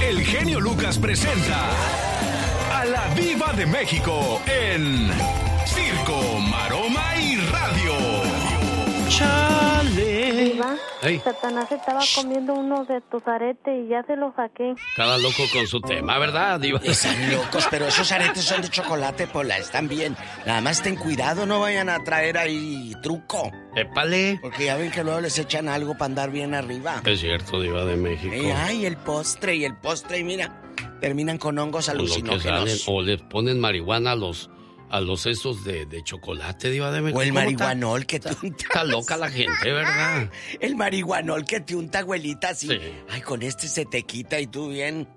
el genio Lucas presenta a la Diva de México en Circo, Maroma y Radio. ¡Chale! Diva, Satanás estaba comiendo uno de tus aretes y ya se los saqué. Cada loco con su tema, ¿verdad, Diva? Están locos, pero esos aretes son de chocolate, Pola, están bien. Nada más ten cuidado, no vayan a traer ahí truco. ¡Épale! Porque ya ven que luego les echan algo para andar bien arriba. Es cierto, Diva de México. Ay, el postre, y mira, terminan con hongos alucinógenos. O les ponen marihuana a los esos de chocolate, Diva de México. O el marihuanol que te unta. Está loca la gente, ¿verdad? El marihuanol que te unta, abuelita, así. Sí. Ay, con este se te quita y tú bien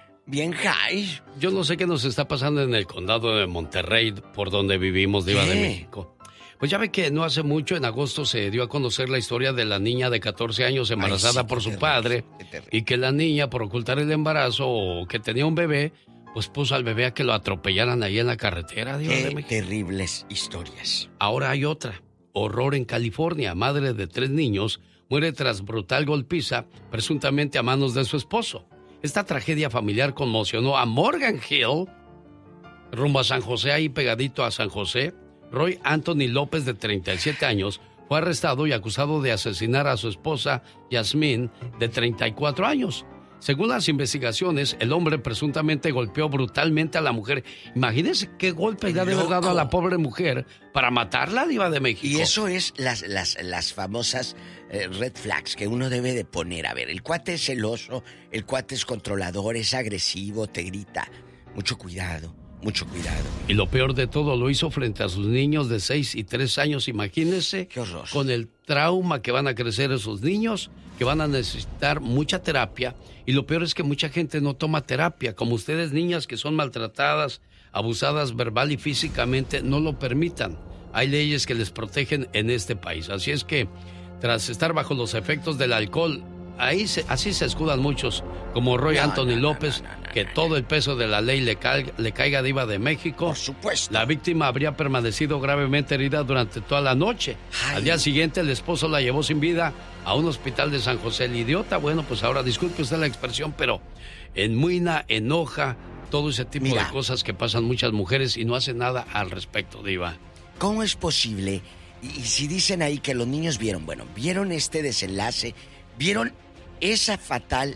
high. Yo no sé qué nos está pasando en el condado de Monterrey, por donde vivimos, Diva de México. Pues ya ve que no hace mucho, en agosto, se dio a conocer la historia de la niña de 14 años embarazada por su padre. Y que la niña, por ocultar el embarazo o que tenía un bebé, pues puso al bebé a que lo atropellaran ahí en la carretera, Diva de México. Terribles historias. Ahora hay otra. Horror en California. Madre de 3 niños muere tras brutal golpiza, presuntamente a manos de su esposo. Esta tragedia familiar conmocionó a Morgan Hill, rumbo a San José, ahí pegadito a San José. Roy Anthony López, de 37 años, fue arrestado y acusado de asesinar a su esposa, Yasmín, de 34 años. Según las investigaciones, el hombre presuntamente golpeó brutalmente a la mujer. Imagínense qué golpe le ha de haber dado a la pobre mujer para matarla, Diva de México. Y eso es las famosas red flags que uno debe de poner. A ver, el cuate es celoso, el cuate es controlador, es agresivo, te grita. Mucho cuidado. Mucho cuidado. Y lo peor de todo, lo hizo frente a sus niños de 6 y 3 años. Imagínense. Qué horror. Con el trauma que van a crecer esos niños, que van a necesitar mucha terapia. Y lo peor es que mucha gente no toma terapia. Como ustedes, niñas que son maltratadas, abusadas verbal y físicamente, no lo permitan. Hay leyes que les protegen en este país. Así es que, tras estar bajo los efectos del alcohol, así se escudan muchos, como Roy Anthony López, que todo el peso de la ley le caiga, Diva de México. Por supuesto. La víctima habría permanecido gravemente herida durante toda la noche. Al día siguiente, el esposo la llevó sin vida a un hospital de San José. El idiota, bueno, pues ahora disculpe usted la expresión, pero enmuina, enoja, todo ese tipo de cosas que pasan muchas mujeres y no hace nada al respecto, Diva. ¿Cómo es posible? Y si dicen ahí que los niños vieron este desenlace, vieron esa fatal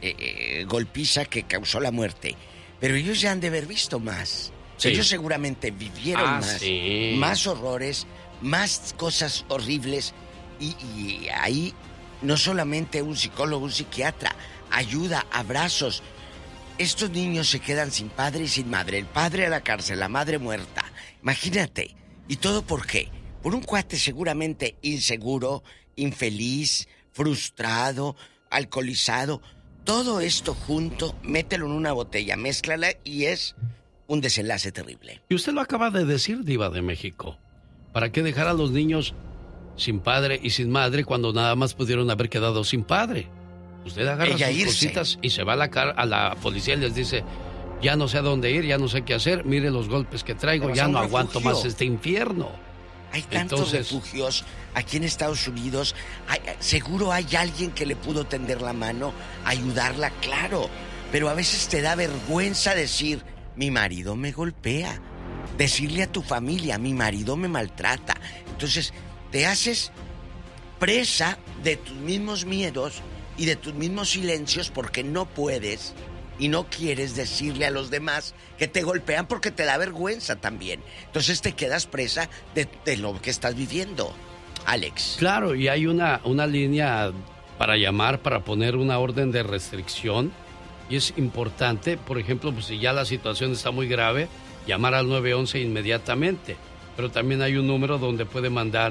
golpiza que causó la muerte, pero ellos ya han de haber visto más. Sí. Ellos seguramente vivieron más horrores, más cosas horribles, y ahí no solamente un psicólogo, un psiquiatra, ayuda, abrazos. Estos niños se quedan sin padre y sin madre, el padre a la cárcel, la madre muerta. Imagínate. ¿Y todo por qué? Por un cuate seguramente inseguro, infeliz, frustrado, alcoholizado. Todo esto junto, mételo en una botella, mézclala y es un desenlace terrible. Y usted lo acaba de decir, Diva de México. ¿Para qué dejar a los niños sin padre y sin madre cuando nada más pudieron haber quedado sin padre? Usted agarra sus cositas y se va a la policía y les dice: ya no sé a dónde ir, ya no sé qué hacer, mire los golpes que traigo, ya no aguanto más este infierno. Hay tantos refugios aquí en Estados Unidos. Seguro hay alguien que le pudo tender la mano, ayudarla, claro. Pero a veces te da vergüenza decir: mi marido me golpea. Decirle a tu familia: mi marido me maltrata. Entonces te haces presa de tus mismos miedos y de tus mismos silencios porque no puedes y no quieres decirle a los demás que te golpean porque te da vergüenza también. Entonces te quedas presa de lo que estás viviendo, Alex. Claro, y hay una línea para llamar, para poner una orden de restricción. Y es importante, por ejemplo, pues si ya la situación está muy grave, llamar al 911 inmediatamente. Pero también hay un número donde puede mandar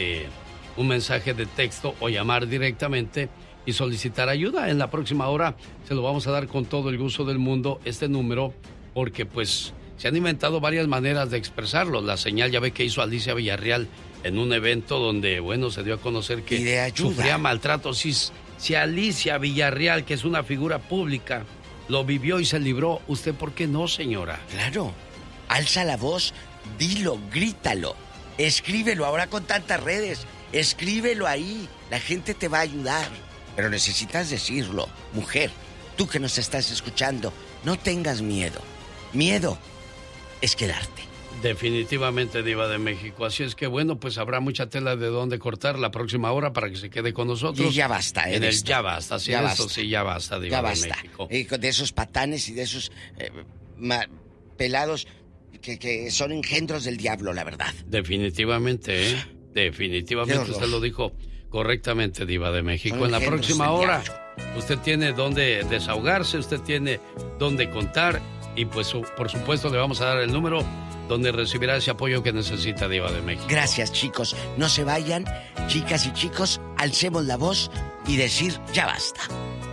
un mensaje de texto o llamar directamente y solicitar ayuda. En la próxima hora se lo vamos a dar con todo el gusto del mundo, este número, porque pues se han inventado varias maneras de expresarlo. La señal, ya ve que hizo Alicia Villarreal en un evento donde, bueno, se dio a conocer que sufría maltrato. Si Alicia Villarreal, que es una figura pública, lo vivió y se libró, ¿usted por qué no, señora? Claro, alza la voz, dilo, grítalo, escríbelo. Ahora con tantas redes, escríbelo ahí, la gente te va a ayudar. Pero necesitas decirlo, mujer, tú que nos estás escuchando, no tengas miedo. Miedo es quedarte. Definitivamente, Diva de México. Así es que bueno, pues habrá mucha tela de dónde cortar la próxima hora para que se quede con nosotros. Y ya basta, en el ya basta, sí, ya eso basta. sí, ya basta, Diva Ya de basta. México. De esos patanes y de esos pelados que son engendros del diablo, la verdad. Definitivamente, ¿eh? Definitivamente usted lo dijo correctamente, Diva de México. En la próxima hora, usted tiene dónde desahogarse, usted tiene dónde contar y pues por supuesto le vamos a dar el número donde recibirá ese apoyo que necesita, Diva de México. Gracias, chicos. No se vayan, chicas y chicos, alcemos la voz y decir ya basta.